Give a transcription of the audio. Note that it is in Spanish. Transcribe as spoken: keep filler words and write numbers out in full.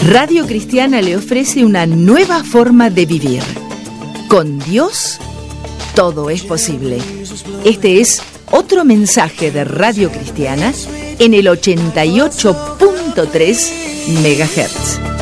Radio Cristiana le ofrece una nueva forma de vivir. Con Dios, todo es posible. Este es otro mensaje de Radio Cristiana en el ochenta y ocho punto tres megahertz.